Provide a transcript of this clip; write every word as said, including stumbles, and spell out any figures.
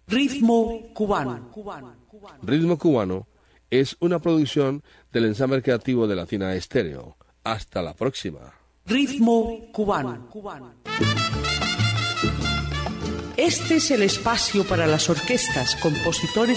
Ritmo cubano. Ritmo cubano es una producción del ensamble creativo de Latina Estéreo. Hasta la próxima. Ritmo cubano. Este es el espacio para las orquestas, compositores